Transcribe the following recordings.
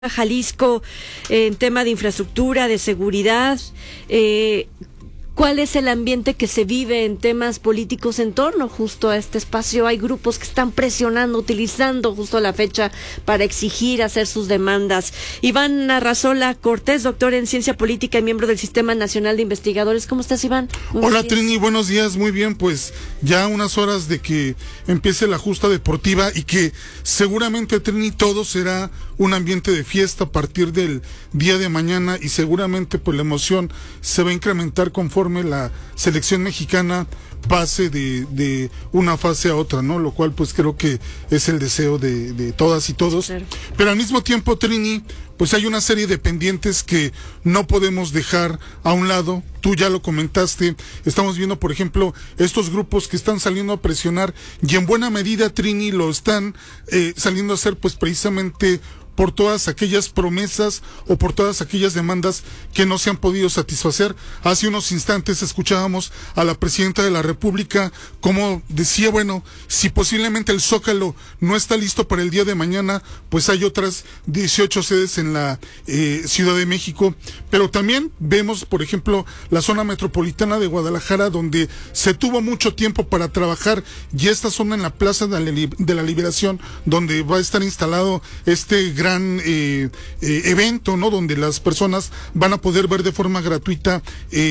Jalisco en tema de infraestructura, de seguridad. ¿Cuál es el ambiente que se vive en temas políticos en torno justo a este espacio? Hay grupos que están presionando, utilizando justo la fecha para exigir hacer sus demandas. Iván Arrazola Cortés, doctor en Ciencia Política y miembro del Sistema Nacional de Investigadores. ¿Cómo estás, Iván? Hola, Trini, buenos días. Muy bien, pues ya unas horas de que empiece la justa deportiva y que seguramente, Trini, todo será un ambiente de fiesta a partir del día de mañana y seguramente pues la emoción se va a incrementar conforme la selección mexicana pase de una fase a otra, ¿no? Lo cual pues creo que es el deseo de todas y todos. Claro. Pero al mismo tiempo, Trini, pues hay una serie de pendientes que no podemos dejar a un lado. Tú ya lo comentaste, estamos viendo, por ejemplo, estos grupos que están saliendo a presionar y en buena medida, Trini, lo están saliendo a hacer pues precisamente por todas aquellas promesas o por todas aquellas demandas que no se han podido satisfacer. Hace unos instantes escuchábamos a la presidenta de la República como decía, bueno, si posiblemente el Zócalo no está listo para el día de mañana, pues hay otras 18 sedes en la Ciudad de México, pero también vemos, por ejemplo, la zona metropolitana de Guadalajara, donde se tuvo mucho tiempo para trabajar, y esta zona en la Plaza de la Liberación, donde va a estar instalado este gran evento, ¿no? Donde las personas van a poder ver de forma gratuita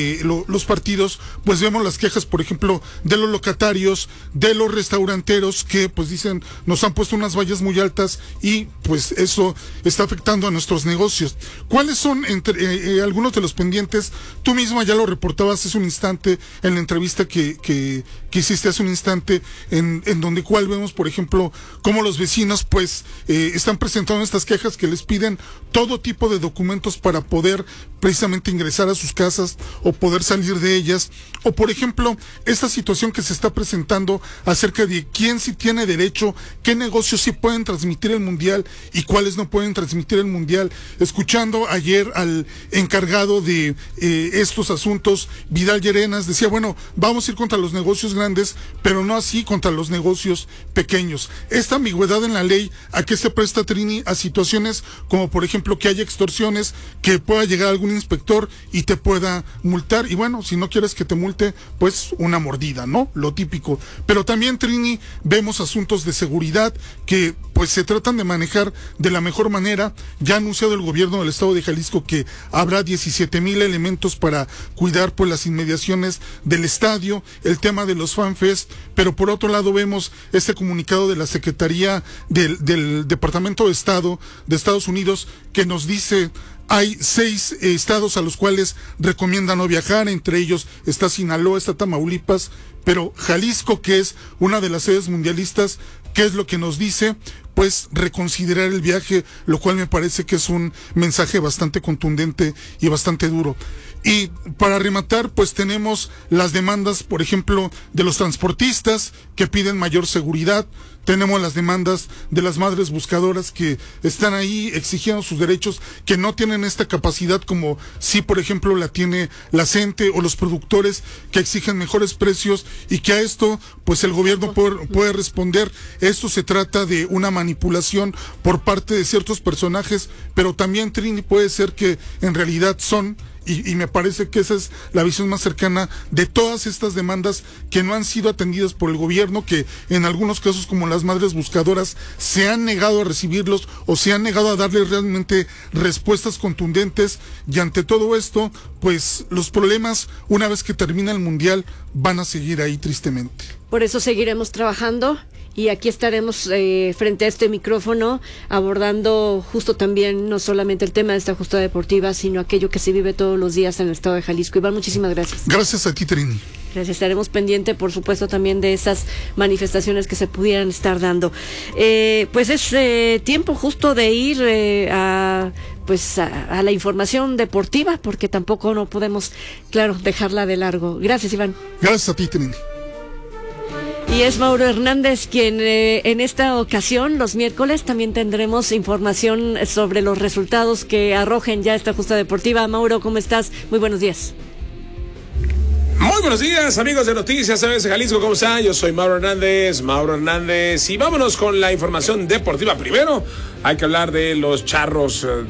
los partidos. Pues vemos las quejas, por ejemplo, de los locatarios, de los restauranteros, que pues dicen, nos han puesto unas vallas muy altas y pues eso está afectando a nuestros negocios. ¿Cuáles son algunos de los pendientes? Tú misma ya lo reportabas hace un instante en la entrevista que hiciste hace un instante, en donde cual vemos, por ejemplo, cómo los vecinos pues están presentando estas quejas que les piden todo tipo de documentos para poder precisamente ingresar a sus casas o poder salir de ellas, o por ejemplo esta situación que se está presentando acerca de quién sí tiene derecho, qué negocios sí pueden transmitir el mundial y cuáles no pueden transmitir el mundial. Escuchando ayer al encargado de estos asuntos, Vidal Llerenas, decía, bueno, vamos a ir contra los negocios grandes, pero no así contra los negocios pequeños. Esta ambigüedad en la ley, ¿a qué se presta, Trini? A situaciones como por ejemplo que haya extorsiones, que pueda llegar algún inspector y te pueda multar, y bueno, si no quieres que te multe, pues una mordida, ¿no? Lo típico. Pero también, Trini, vemos asuntos de seguridad que pues se tratan de manejar de la mejor manera. Ya ha anunciado el gobierno del estado de Jalisco que habrá 17,000 elementos para cuidar pues las inmediaciones del estadio, el tema de los fanfest, pero por otro lado vemos este comunicado de la Secretaría del Departamento de Estado de Estados Unidos que nos dice: hay 6 estados a los cuales recomiendan no viajar, entre ellos está Sinaloa, está Tamaulipas, pero Jalisco, que es una de las sedes mundialistas, ¿qué es lo que nos dice? Pues reconsiderar el viaje, lo cual me parece que es un mensaje bastante contundente y bastante duro. Y para rematar, pues tenemos las demandas, por ejemplo, de los transportistas que piden mayor seguridad. Tenemos las demandas de las madres buscadoras que están ahí exigiendo sus derechos, que no tienen esta capacidad como sí, por ejemplo, la tiene la CENTE o los productores, que exigen mejores precios, y que a esto pues el gobierno puede responder. Esto se trata de una manipulación por parte de ciertos personajes, pero también, Trini, puede ser que en realidad son, y me parece que esa es la visión más cercana de todas estas demandas que no han sido atendidas por el gobierno, que en algunos casos, como las madres buscadoras, se han negado a recibirlos o se han negado a darles realmente respuestas contundentes. Y ante todo esto, pues los problemas, una vez que termina el mundial, van a seguir ahí tristemente. Por eso seguiremos trabajando. Y aquí estaremos frente a este micrófono abordando justo también no solamente el tema de esta justa deportiva, sino aquello que se vive todos los días en el estado de Jalisco. Iván, muchísimas gracias. Gracias a ti, Trini. Gracias, estaremos pendientes, por supuesto, también de esas manifestaciones que se pudieran estar dando. Pues es tiempo justo de ir a la información deportiva, porque tampoco no podemos, claro, dejarla de largo. Gracias, Iván. Gracias a ti, Trini. Y es Mauro Hernández quien en esta ocasión, los miércoles, también tendremos información sobre los resultados que arrojen ya esta justa deportiva. Mauro, ¿cómo estás? Muy buenos días. Muy buenos días, amigos de Noticias ABC Jalisco, ¿cómo están? Yo soy Mauro Hernández, y vámonos con la información deportiva. Primero, hay que hablar de los Charros